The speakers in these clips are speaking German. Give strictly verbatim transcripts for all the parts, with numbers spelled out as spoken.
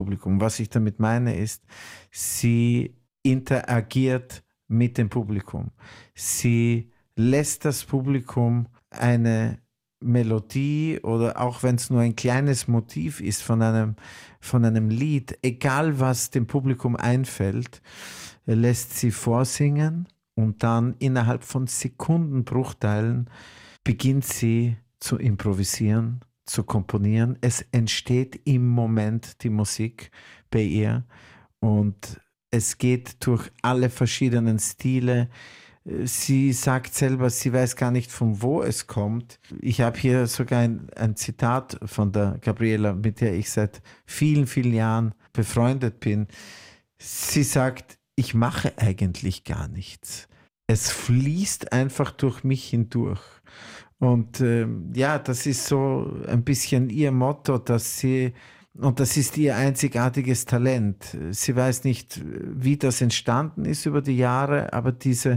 Publikum. Was ich damit meine ist, sie interagiert mit dem Publikum. Sie lässt das Publikum eine Melodie oder auch wenn es nur ein kleines Motiv ist von einem, von einem Lied, egal was dem Publikum einfällt, lässt sie vorsingen und dann innerhalb von Sekundenbruchteilen beginnt sie zu improvisieren, zu komponieren. Es entsteht im Moment die Musik bei ihr und es geht durch alle verschiedenen Stile. Sie sagt selber, sie weiß gar nicht, von wo es kommt. Ich habe hier sogar ein, ein Zitat von der Gabriela, mit der ich seit vielen, vielen Jahren befreundet bin. Sie sagt, ich mache eigentlich gar nichts. Es fließt einfach durch mich hindurch. Und äh, ja, das ist so ein bisschen ihr Motto, dass sie, und das ist ihr einzigartiges Talent. Sie weiß nicht, wie das entstanden ist über die Jahre, aber diese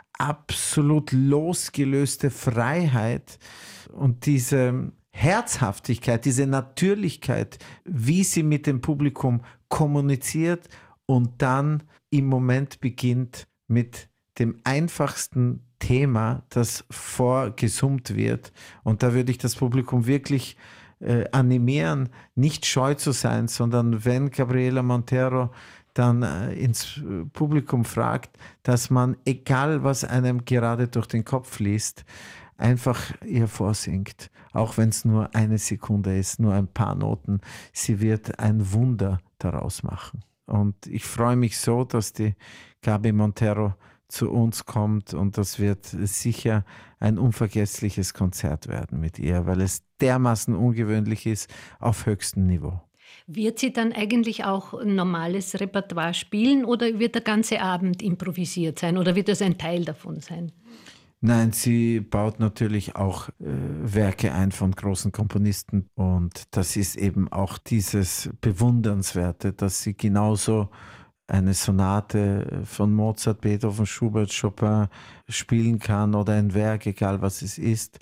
absolut losgelöste Freiheit und diese Herzhaftigkeit, diese Natürlichkeit, wie sie mit dem Publikum kommuniziert und dann im Moment beginnt mit dem einfachsten Thema, das vorgesummt wird. Und da würde ich das Publikum wirklich äh, animieren, nicht scheu zu sein, sondern wenn Gabriela Montero dann äh, ins Publikum fragt, dass man, egal was einem gerade durch den Kopf fließt, einfach ihr vorsingt. Auch wenn es nur eine Sekunde ist, nur ein paar Noten. Sie wird ein Wunder daraus machen. Und ich freue mich so, dass die Gabi Montero zu uns kommt und das wird sicher ein unvergessliches Konzert werden mit ihr, weil es dermaßen ungewöhnlich ist auf höchstem Niveau. Wird sie dann eigentlich auch ein normales Repertoire spielen oder wird der ganze Abend improvisiert sein oder wird das ein Teil davon sein? Nein, sie baut natürlich auch äh, Werke ein von großen Komponisten und das ist eben auch dieses Bewundernswerte, dass sie genauso eine Sonate von Mozart, Beethoven, Schubert, Chopin spielen kann oder ein Werk, egal was es ist,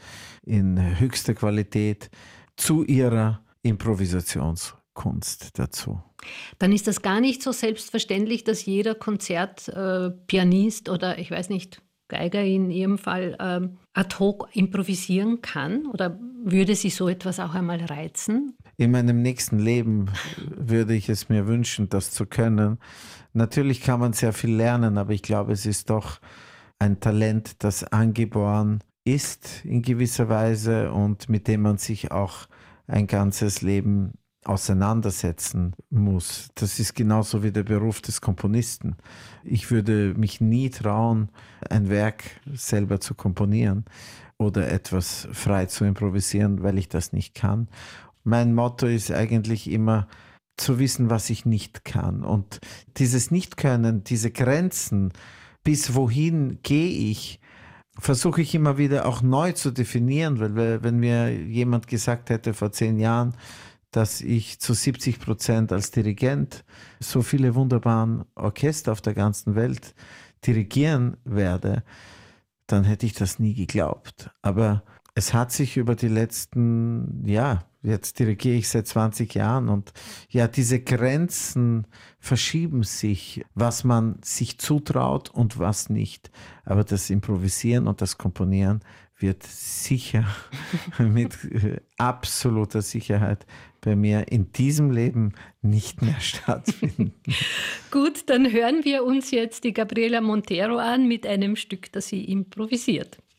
in höchster Qualität zu ihrer Improvisationskunst dazu. Dann ist das gar nicht so selbstverständlich, dass jeder Konzertpianist äh, oder ich weiß nicht, Geiger in ihrem Fall äh, ad hoc improvisieren kann? Oder würde Sie so etwas auch einmal reizen? In meinem nächsten Leben würde ich es mir wünschen, das zu können. Natürlich kann man sehr viel lernen, aber ich glaube, es ist doch ein Talent, das angeboren ist in gewisser Weise und mit dem man sich auch ein ganzes Leben auseinandersetzen muss. Das ist genauso wie der Beruf des Komponisten. Ich würde mich nie trauen, ein Werk selber zu komponieren oder etwas frei zu improvisieren, weil ich das nicht kann. Mein Motto ist eigentlich immer zu wissen, was ich nicht kann. Und dieses Nichtkönnen, diese Grenzen, bis wohin gehe ich, versuche ich immer wieder auch neu zu definieren, weil wenn mir jemand gesagt hätte vor zehn Jahren, dass ich zu siebzig Prozent als Dirigent so viele wunderbaren Orchester auf der ganzen Welt dirigieren werde, dann hätte ich das nie geglaubt. Aber es hat sich über die letzten, ja, jetzt dirigiere ich seit zwanzig Jahren und ja, diese Grenzen verschieben sich, was man sich zutraut und was nicht. Aber das Improvisieren und das Komponieren wird sicher mit absoluter Sicherheit bei mir in diesem Leben nicht mehr stattfinden. Gut, dann hören wir uns jetzt die Gabriela Montero an mit einem Stück, das sie improvisiert.